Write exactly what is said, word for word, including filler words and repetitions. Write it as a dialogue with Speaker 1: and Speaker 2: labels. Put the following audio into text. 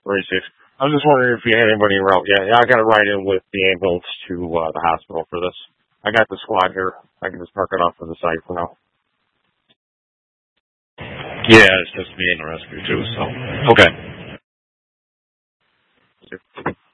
Speaker 1: thirty-six. I was just wondering if you had anybody around. Yeah, yeah, I got to ride in with the ambulance to uh, the hospital for this. I got the squad here. I can just park it off to the side for now.
Speaker 2: Yeah, it's just me and the rescue too, so. Okay.